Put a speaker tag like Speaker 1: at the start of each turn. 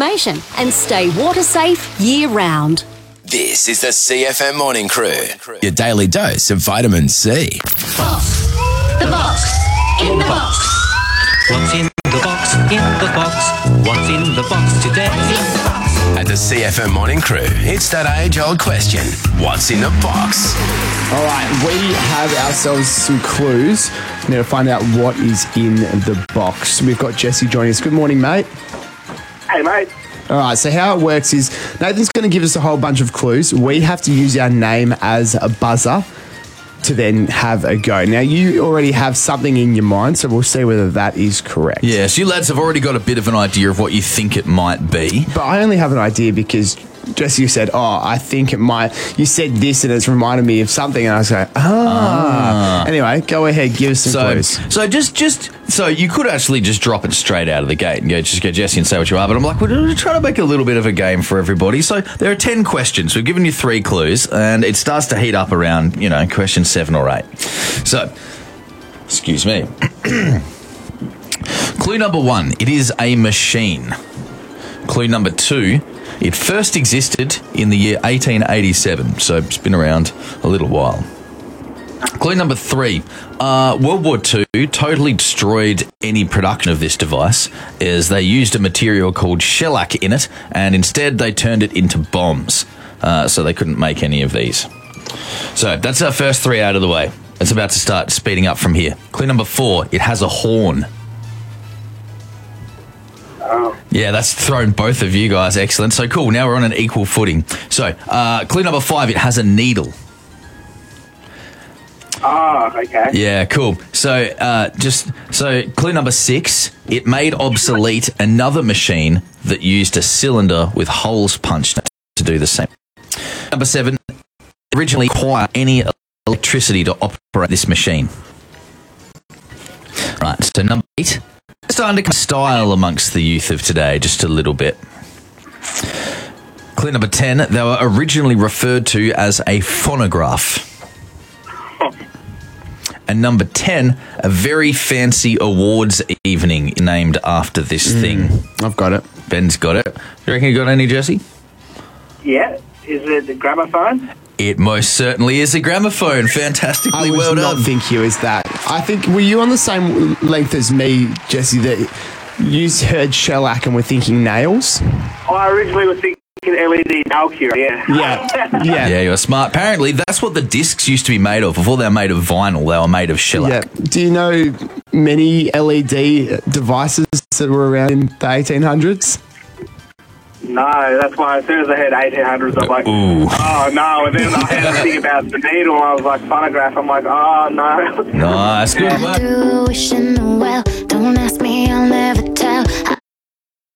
Speaker 1: information and stay water safe year round.
Speaker 2: This is the CFM Morning Crew, your daily dose of vitamin C.
Speaker 3: Box. The box. In the box.
Speaker 4: What's in the box? In the box. What's in the box today?
Speaker 2: At the CFM Morning Crew, it's that age-old question. What's in the box?
Speaker 5: All right, we have ourselves some clues. Now to find out what is in the box. We've got Jesse joining us. Good morning, mate.
Speaker 6: Hey, mate.
Speaker 5: All right, so how it works is Nathan's going to give us a whole bunch of clues. We have to use our name as a buzzer to then have a go. Now, you already have something in your mind, so we'll see whether that is correct.
Speaker 7: Yeah, so you lads have already got a bit of an idea of what you think it might be.
Speaker 5: But I only have an idea because, Jesse, you said, I think it might. You said this and it's reminded me of something, and I was like, Anyway, go ahead, give us some clues.
Speaker 7: So you could actually just drop it straight out of the gate and go Jesse and say what you are, but I'm like, we're trying to make a little bit of a game for everybody. So there are 10 questions. We've given you 3 clues, and it starts to heat up around, question 7 or 8. So, excuse me. Clue number 1, it is a machine. Clue number 2, it first existed in the year 1887, so it's been around a little while. Clue number 3, World War II totally destroyed any production of this device as they used a material called shellac in it, and instead they turned it into bombs, so they couldn't make any of these. So that's our first 3 out of the way. It's about to start speeding up from here. Clue number 4, it has a horn. Yeah, that's thrown both of you guys. Excellent. So cool, now we're on an equal footing. So clue number 5, it has a needle.
Speaker 6: Oh, okay.
Speaker 7: Yeah, cool. So clue number 6, it made obsolete another machine that used a cylinder with holes punched in it to do the same. Number 7, originally required any electricity to operate this machine. Right, so number 8, starting to come style amongst the youth of today, just a little bit. Clue number 10, they were originally referred to as a phonograph. And number 10, a very fancy awards evening named after this thing.
Speaker 5: I've got it.
Speaker 7: Ben's got it. Do you reckon you got any, Jesse?
Speaker 6: Yeah. Is it the gramophone?
Speaker 7: It most certainly is a gramophone. Fantastically well done.
Speaker 5: I would not think you as that. I think, were you on the same length as me, Jesse, that you heard shellac and were thinking nails?
Speaker 6: I originally was thinking LED nail cure, yeah.
Speaker 7: Yeah, you're smart. Apparently, that's what the discs used to be made of. Before they were made of vinyl, they were made of shellac.
Speaker 5: Yeah. Do you know many LED devices that were around in the 1800s?
Speaker 6: No, that's why as soon as I heard 1800s, I'm like,
Speaker 7: ooh.
Speaker 6: Oh, no. And then I heard a thing about the needle, and I was like, phonograph. I'm like, oh, no.
Speaker 7: Nice. Good work.
Speaker 3: Wishing well, don't ask me, I'll never